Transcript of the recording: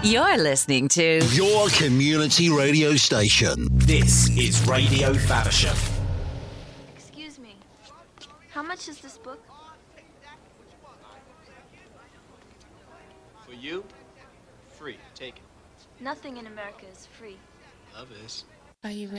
You're listening to your community radio station. This is Radio Faversham. Excuse me. How much is this book? For you, free. Take it. Nothing in America is free. Love is. Are you ready?